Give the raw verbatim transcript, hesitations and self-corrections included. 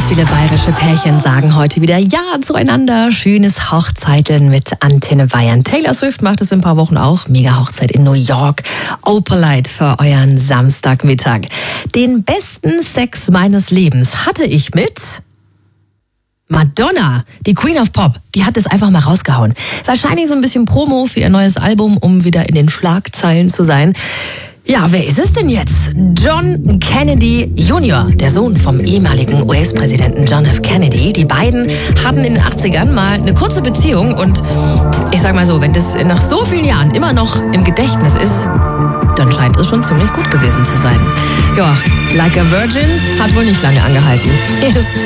Ganz viele bayerische Pärchen sagen heute wieder Ja zueinander. Schönes Hochzeiten mit Antenne Bayern. Taylor Swift macht es in ein paar Wochen auch. Mega Hochzeit in New York. Opalite für euren Samstagmittag. Den besten Sex meines Lebens hatte ich mit Madonna, die Queen of Pop. Die hat es einfach mal rausgehauen. Wahrscheinlich so ein bisschen Promo für ihr neues Album, um wieder in den Schlagzeilen zu sein. Ja, wer ist es denn jetzt? John Kennedy Junior, der Sohn vom ehemaligen U S-Präsidenten John F. Kennedy. Die beiden hatten in den achtzigern mal eine kurze Beziehung und ich sag mal so, wenn das nach so vielen Jahren immer noch im Gedächtnis ist, dann scheint es schon ziemlich gut gewesen zu sein. Ja, Like a Virgin hat wohl nicht lange angehalten. Yes.